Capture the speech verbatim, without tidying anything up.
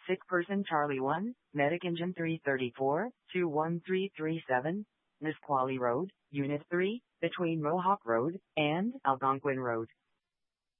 Sick person Charlie one, Medic Engine three thirty-four, two one three three seven, Nisqually Road, Unit three, between Mohawk Road and Algonquin Road.